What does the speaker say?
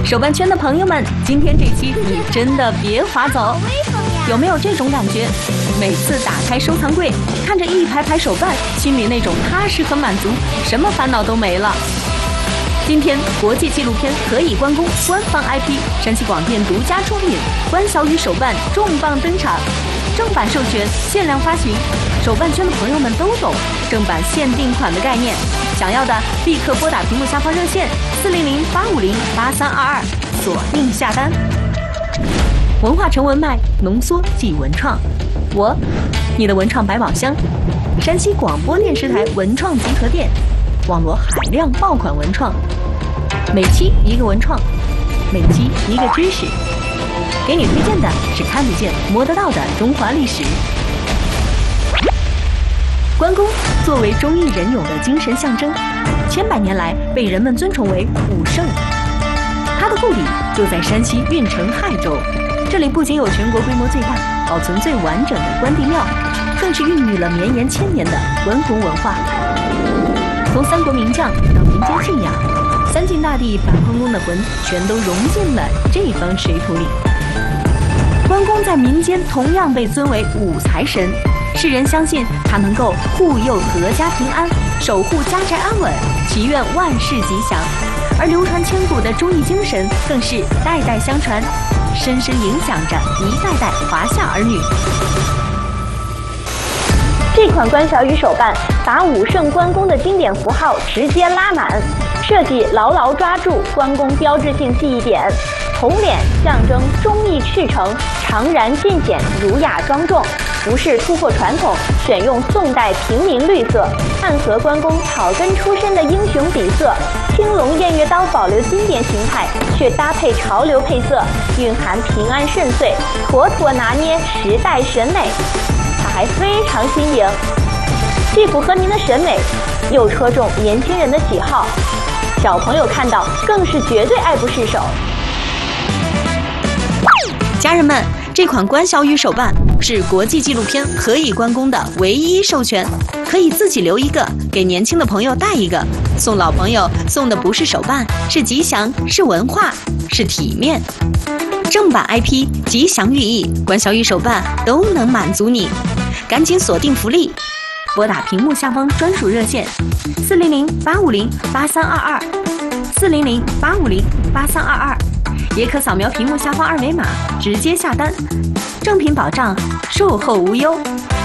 手办圈的朋友们，今天这期你真的别划走。有没有这种感觉？每次打开收藏柜，看着一排排手办，心里那种踏实和满足，什么烦恼都没了。今天国际纪录片《可以关公》官方 IP 山西广电独家出品，关小雨手办重磅登场，正版授权，限量发行。手办圈的朋友们都懂正版限定款的概念，想要的立刻拨打屏幕下方热线400-850-8322，锁定下单。文化成文脉，浓缩即文创。你的文创百宝箱，山西广播电视台文创集合店，网罗海量爆款文创，每期一个文创，每期一个知识，给你推荐的是看得见摸得到的中华历史。关公作为忠义仁勇的精神象征，千百年来被人们尊崇为武圣。他的故里就在山西运城亥州，这里不仅有全国规模最大、保存最完整的关帝庙，更是孕育了绵延千年的关公文化。从三国名将到民间信仰，三晋大帝把关公的魂全都融进了这方水土里。关公在民间同样被尊为武财神，世人相信他能够护佑阖家平安，守护家宅安稳，祈愿万事吉祥。而流传千古的忠义精神更是代代相传，深深影响着一代代华夏儿女。 这款关小雨手办把武圣关公的经典符号直接拉满，设计牢牢抓住关公标志性记忆点。红脸象征忠义赤诚，常然尽显儒雅庄重，不是突破传统，选用宋代平民绿色，暗合关公草根出身的英雄底色。青龙偃月刀保留经典形态，却搭配潮流配色，蕴含平安顺遂，妥妥拿捏时代审美。它还非常新颖，既符合您的审美，又戳中年轻人的喜好，小朋友看到更是绝对爱不释手。 家人们，这款关小雨手办是国际纪录片《可以关公》的唯一授权，可以自己留一个，给年轻的朋友带一个，送老朋友送的不是手办，是吉祥，是文化，是体面。正版 IP 吉祥寓意，关小雨手办都能满足你，赶紧锁定福利，拨打屏幕下方专属热线400-850-8322，400-850-8322，也可扫描屏幕下方二维码直接下单，正品保障，售后无忧。